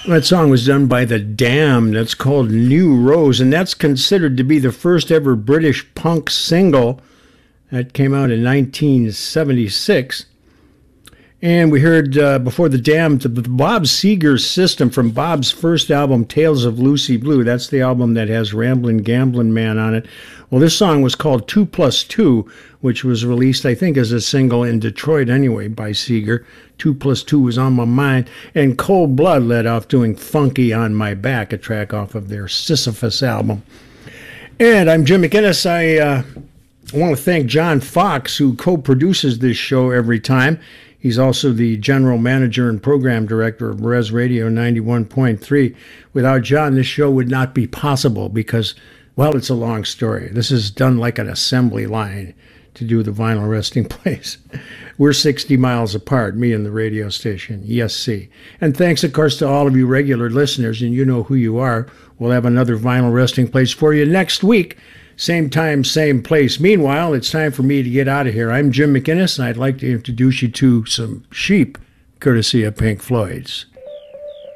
That song was done by The Damned. That's called New Rose, and that's considered to be the first ever British punk single. That came out in 1976. And we heard before The Damned, the Bob Seger System from Bob's first album, Tales of Lucy Blue. That's the album that has Ramblin' Gamblin' Man on it. Well, this song was called 2+2, which was released, I think, as a single in Detroit anyway by Seger. 2+2 was on my mind. And Cold Blood led off doing Funky on My Back, a track off of their Sisyphus album. And I'm Jim McInnes. I want to thank John Fox, who co-produces this show every time. He's also the general manager and program director of Res Radio 91.3. Without John, this show would not be possible because, well, it's a long story. This is done like an assembly line to do the Vinyl Resting Place. We're 60 miles apart, me and the radio station, ESC. And thanks, of course, to all of you regular listeners, and you know who you are. We'll have another Vinyl Resting Place for you next week. Same time, same place. Meanwhile, it's time for me to get out of here. I'm Jim McInnes, and I'd like to introduce you to some sheep, courtesy of Pink Floyd's.